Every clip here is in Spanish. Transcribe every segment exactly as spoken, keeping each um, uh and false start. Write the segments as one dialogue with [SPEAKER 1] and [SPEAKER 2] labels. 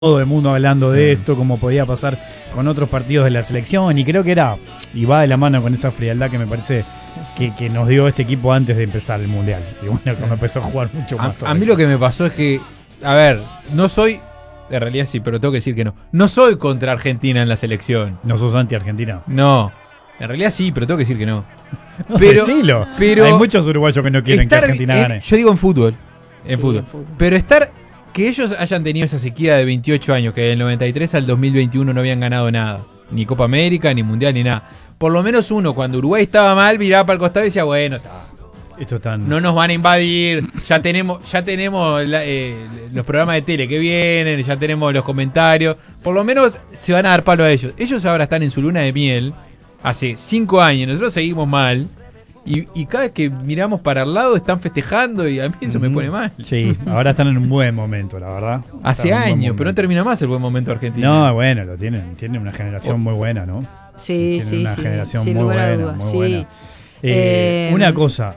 [SPEAKER 1] todo el mundo hablando de esto, como podía pasar con otros partidos de la selección, y creo que era, y va de la mano con esa frialdad que me parece que, que nos dio este equipo antes de empezar el Mundial, y bueno, cuando empezó a jugar mucho más.
[SPEAKER 2] A, a mí lo que me pasó es que, a ver, no soy, en realidad sí, pero tengo que decir que no, no soy contra Argentina en la selección.
[SPEAKER 1] ¿No sos anti-Argentina?
[SPEAKER 2] No, en realidad sí, pero tengo que decir que no.
[SPEAKER 1] No,
[SPEAKER 2] pero,
[SPEAKER 1] decilo.
[SPEAKER 2] pero
[SPEAKER 1] hay muchos uruguayos que no quieren
[SPEAKER 2] estar,
[SPEAKER 1] que Argentina
[SPEAKER 2] en,
[SPEAKER 1] gane.
[SPEAKER 2] Yo digo en fútbol, en,
[SPEAKER 3] Sí,
[SPEAKER 2] fútbol.
[SPEAKER 3] en fútbol.
[SPEAKER 2] Pero estar... Que ellos hayan tenido esa sequía de veintiocho años, que del noventa y tres al dos mil veintiuno no habían ganado nada. Ni Copa América, ni Mundial, ni nada. Por lo menos uno, cuando Uruguay estaba mal, miraba para el costado y decía, bueno, está.
[SPEAKER 1] Esto tan...
[SPEAKER 2] No nos van a invadir, ya tenemos, ya tenemos la, eh, los programas de tele que vienen, ya tenemos los comentarios. Por lo menos se van a dar palo a ellos. Ellos ahora están en su luna de miel, hace cinco años, nosotros seguimos mal. Y, y cada vez que miramos para el lado están festejando y a mí eso mm, me pone mal.
[SPEAKER 1] Sí, ahora están en un buen momento, la verdad.
[SPEAKER 2] Hace años, pero no termina más el buen momento argentino.
[SPEAKER 1] No, bueno, lo tienen. Tienen una generación oh. muy buena, ¿no?
[SPEAKER 3] Sí,
[SPEAKER 1] tienen
[SPEAKER 3] sí,
[SPEAKER 1] una
[SPEAKER 3] sí.
[SPEAKER 1] generación
[SPEAKER 3] Sin
[SPEAKER 1] muy
[SPEAKER 3] lugar
[SPEAKER 1] buena,
[SPEAKER 3] a dudas,
[SPEAKER 1] muy
[SPEAKER 3] sí.
[SPEAKER 1] buena. Eh,
[SPEAKER 3] Eh,
[SPEAKER 1] una cosa.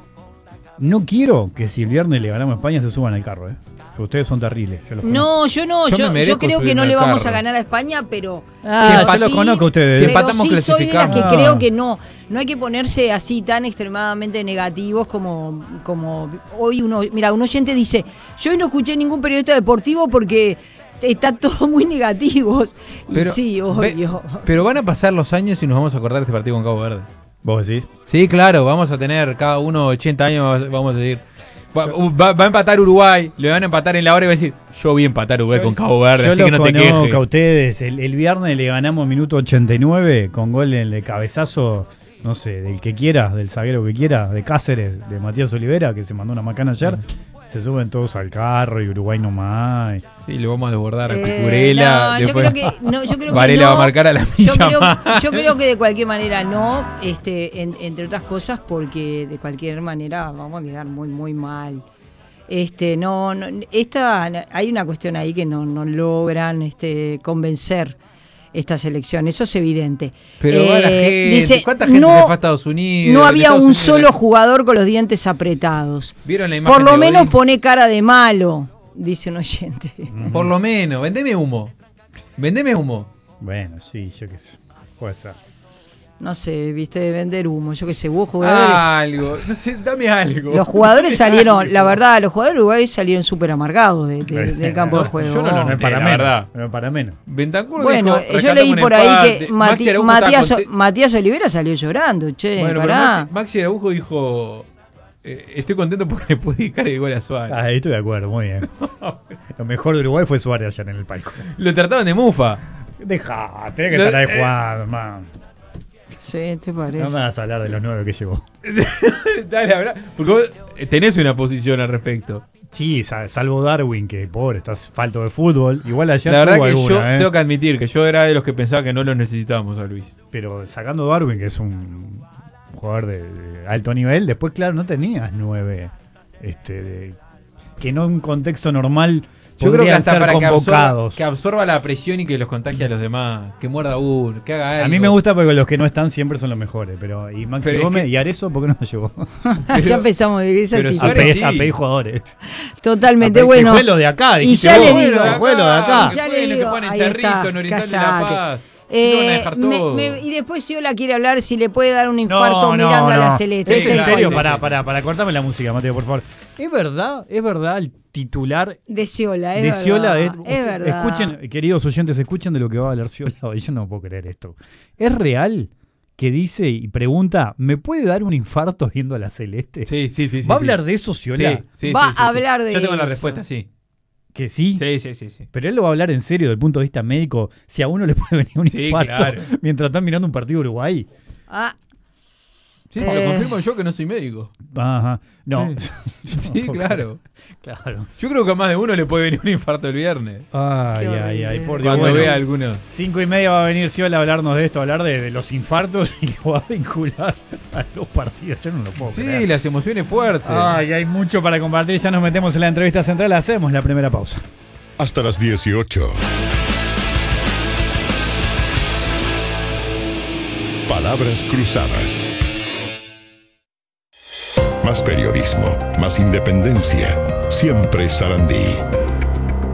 [SPEAKER 1] No quiero que si el viernes le ganamos a España se suban al carro, ¿eh? Ustedes son terribles. Yo los
[SPEAKER 3] no, yo no,
[SPEAKER 2] yo,
[SPEAKER 3] yo, yo creo que no le vamos carro. a ganar a España, pero...
[SPEAKER 1] Ah, sí, yo los conozco a ustedes.
[SPEAKER 2] Si empatamos,
[SPEAKER 3] pero sí soy de las que
[SPEAKER 1] ah.
[SPEAKER 3] creo que no, no hay que ponerse así tan extremadamente negativos como, como hoy uno... Mira, un oyente dice, yo hoy no escuché ningún periodista deportivo porque está todo muy negativos.
[SPEAKER 2] Pero,
[SPEAKER 3] y sí, obvio.
[SPEAKER 2] Ve, pero van a pasar los años y nos vamos a acordar de este partido con Cabo Verde.
[SPEAKER 1] ¿Vos decís?
[SPEAKER 2] Sí, claro, vamos a tener cada uno ochenta años, vamos a decir... Va, va a empatar Uruguay, le van a empatar en la hora y va a decir, yo vi empatar Uruguay yo, con Cabo Verde, así que no te quejes. Yo
[SPEAKER 1] conozco a ustedes, el, el viernes le ganamos minuto ochenta y nueve con gol en el cabezazo, no sé, del que quiera, del zaguero que quiera, de Cáceres, de Matías Olivera, que se mandó una macana ayer. Se suben todos al carro y Uruguay nomás.
[SPEAKER 2] Sí, le vamos a desbordar a
[SPEAKER 3] eh,
[SPEAKER 2] Cucurella.
[SPEAKER 3] No, después, yo creo que, no, yo creo
[SPEAKER 2] Varela
[SPEAKER 3] que no.
[SPEAKER 2] va a marcar a la
[SPEAKER 3] yo creo,
[SPEAKER 2] más.
[SPEAKER 3] yo creo que de cualquier manera no, este, en, entre otras cosas, porque de cualquier manera vamos a quedar muy, muy mal. Este, no, no, esta, hay una cuestión ahí que no, no logran este, convencer esta selección, eso es evidente.
[SPEAKER 2] Pero
[SPEAKER 3] eh,
[SPEAKER 2] la gente,
[SPEAKER 3] dice,
[SPEAKER 2] ¿cuánta gente
[SPEAKER 3] no,
[SPEAKER 2] se fue a Estados Unidos?
[SPEAKER 3] No había
[SPEAKER 2] Estados
[SPEAKER 3] un
[SPEAKER 2] Unidos
[SPEAKER 3] solo
[SPEAKER 2] le...
[SPEAKER 3] jugador con los dientes apretados.
[SPEAKER 2] ¿Vieron la imagen
[SPEAKER 3] Por lo
[SPEAKER 2] de
[SPEAKER 3] menos
[SPEAKER 2] Godín?
[SPEAKER 3] pone cara de malo, dice un oyente.
[SPEAKER 2] Mm. Por lo menos, vendeme humo. Vendeme humo.
[SPEAKER 1] Bueno, sí, yo qué sé. Puede ser.
[SPEAKER 3] No sé, viste, de vender humo, yo qué sé, vos jugadores.
[SPEAKER 2] Algo, no sé, dame algo.
[SPEAKER 3] Los jugadores salieron, la verdad, los jugadores de Uruguay salieron súper amargados de, de, del campo de juego.
[SPEAKER 2] Yo no lo
[SPEAKER 1] no,
[SPEAKER 2] noté,
[SPEAKER 1] para
[SPEAKER 2] la
[SPEAKER 1] menos,
[SPEAKER 2] verdad.
[SPEAKER 1] no para menos.
[SPEAKER 2] Bentancur
[SPEAKER 3] bueno,
[SPEAKER 2] dijo,
[SPEAKER 3] yo leí por ahí que Mati, Matías,
[SPEAKER 2] conte...
[SPEAKER 3] Matías Olivera salió llorando, che,
[SPEAKER 2] bueno,
[SPEAKER 3] pará.
[SPEAKER 2] pero Maxi, Maxi Araujo dijo, eh, estoy contento porque le pude dedicar el gol a Suárez.
[SPEAKER 1] Ah, estoy de acuerdo, muy bien. Lo mejor de Uruguay fue Suárez allá en el palco.
[SPEAKER 2] Lo trataban de mufa.
[SPEAKER 1] Deja, tenés que estar ahí jugando, man.
[SPEAKER 3] Sí, te parece.
[SPEAKER 1] No me vas a hablar de los nueve que llevó.
[SPEAKER 2] Dale, habla. Porque vos tenés una posición al respecto.
[SPEAKER 1] Sí, salvo Darwin, que pobre, estás falto de fútbol. Igual ayer
[SPEAKER 2] la verdad
[SPEAKER 1] tuvo
[SPEAKER 2] que
[SPEAKER 1] alguna,
[SPEAKER 2] yo
[SPEAKER 1] ¿eh?
[SPEAKER 2] tengo que admitir que yo era de los que pensaba que no lo necesitábamos a Luis.
[SPEAKER 1] Pero sacando Darwin, que es un jugador de, de alto nivel, después, claro, no tenías nueve. Este, de, que no en un contexto normal.
[SPEAKER 2] Yo creo que hasta
[SPEAKER 1] ser
[SPEAKER 2] para que absorba,
[SPEAKER 1] que
[SPEAKER 2] que absorba la presión y que los contagie a los demás, que muerda uno, que haga algo.
[SPEAKER 1] A mí me gusta porque los que no están siempre son los mejores, pero y Maxi
[SPEAKER 2] pero
[SPEAKER 1] Gómez
[SPEAKER 2] que...
[SPEAKER 1] y Arezo, ¿por qué no lo llevó?
[SPEAKER 3] Ya empezamos de esa
[SPEAKER 2] pero
[SPEAKER 1] a, pe, sí. a pedir jugadores.
[SPEAKER 3] Totalmente,
[SPEAKER 1] a pe,
[SPEAKER 3] bueno.
[SPEAKER 1] Que fue lo de acá,
[SPEAKER 3] y ya
[SPEAKER 1] vos,
[SPEAKER 3] le
[SPEAKER 1] bueno,
[SPEAKER 3] digo,
[SPEAKER 1] de fue lo de acá.
[SPEAKER 3] Ya
[SPEAKER 2] bueno,
[SPEAKER 3] le digo,
[SPEAKER 2] que ponen
[SPEAKER 3] ahí
[SPEAKER 2] Cerrito,
[SPEAKER 3] está,
[SPEAKER 2] en Oriental de La Paz.
[SPEAKER 3] Eh, me, me, y después si Ola quiere hablar si le puede dar un infarto
[SPEAKER 1] no, no,
[SPEAKER 3] mirando
[SPEAKER 1] no.
[SPEAKER 3] a la celeste.
[SPEAKER 1] Es en serio,
[SPEAKER 2] sí,
[SPEAKER 1] para,
[SPEAKER 2] sí,
[SPEAKER 1] para, para cortarme la música, Mateo, por favor. ¿Es verdad? ¿Es verdad el titular
[SPEAKER 3] de Ciola? Es
[SPEAKER 1] de
[SPEAKER 3] verdad.
[SPEAKER 1] Ciola, es,
[SPEAKER 3] es verdad.
[SPEAKER 1] Escuchen, queridos oyentes, escuchen de lo que va a hablar Ciola hoy. Yo no puedo creer esto. ¿Es real que dice y pregunta, ¿me puede dar un infarto viendo a la celeste?
[SPEAKER 2] Sí, sí, sí.
[SPEAKER 1] ¿Va a
[SPEAKER 2] sí,
[SPEAKER 1] hablar
[SPEAKER 2] sí.
[SPEAKER 1] de eso Ciola?
[SPEAKER 2] Sí, sí,
[SPEAKER 3] va
[SPEAKER 2] sí, sí,
[SPEAKER 3] a hablar
[SPEAKER 2] sí.
[SPEAKER 3] de
[SPEAKER 2] Yo tengo
[SPEAKER 3] eso.
[SPEAKER 2] la respuesta, sí.
[SPEAKER 1] ¿Que sí?
[SPEAKER 2] Sí, sí, sí, sí.
[SPEAKER 1] Pero él lo va a hablar en serio desde el punto de vista médico. Si a uno le puede venir un
[SPEAKER 2] sí,
[SPEAKER 1] infarto
[SPEAKER 2] claro.
[SPEAKER 1] mientras están mirando un partido de Uruguay.
[SPEAKER 3] Ah.
[SPEAKER 2] Sí,
[SPEAKER 3] eh.
[SPEAKER 2] lo confirmo yo que no soy médico.
[SPEAKER 1] Ajá. No.
[SPEAKER 2] Sí, sí claro.
[SPEAKER 1] Claro.
[SPEAKER 2] Yo creo que a más de uno le puede venir un infarto el viernes.
[SPEAKER 1] Ay, ay, ay, por Dios.
[SPEAKER 2] Cuando
[SPEAKER 1] bueno,
[SPEAKER 2] vea alguno.
[SPEAKER 1] Cinco y media va a venir Ciola a hablarnos de esto, a hablar de, de los infartos y lo va a vincular a los partidos. Yo no lo puedo
[SPEAKER 2] Sí,
[SPEAKER 1] creer.
[SPEAKER 2] las emociones fuertes.
[SPEAKER 1] Ay, hay mucho para compartir. Ya nos metemos en la entrevista central. Hacemos la primera pausa.
[SPEAKER 4] Hasta las dieciocho. Palabras cruzadas. Más periodismo, más independencia. Siempre Sarandí.